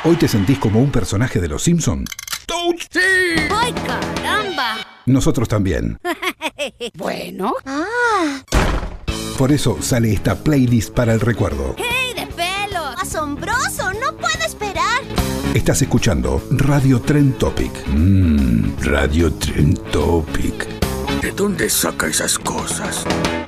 ¿Hoy te sentís como un personaje de Los Simpson? ¡Touch! ¡Sí! ¡Ay, caramba! Nosotros también. Bueno. Por eso sale esta playlist para el recuerdo. ¡Hey, de pelos! ¡Asombroso! ¡No puedo esperar! Estás escuchando Radio Trend Topic. Radio Trend Topic. ¿De dónde saca esas cosas?